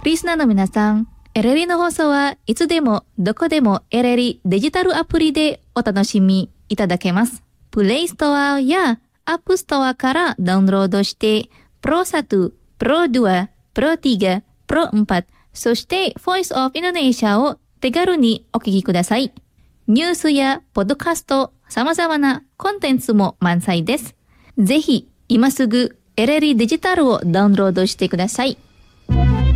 リスナーの皆さん、エレリの放送はいつでもどこでもエレリデジタルアプリでお楽しみいただけます。プレイストアやアップストアからダウンロードして、Pro 1, Pro 2, Pro 3, Pro 4、そして Voice of Indonesia を手軽にお聞きください。ニュースやポッドキャスト、様々なコンテンツも満載です。ぜひ、今すぐエレリデジタルをダウンロードしてください。